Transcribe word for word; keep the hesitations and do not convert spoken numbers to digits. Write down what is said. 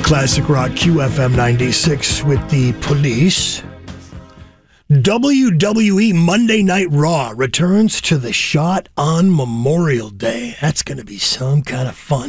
Classic Rock Q F M ninety-six with the Police. W W E Monday Night Raw returns to the Shot on Memorial Day. That's going to be some kind of fun.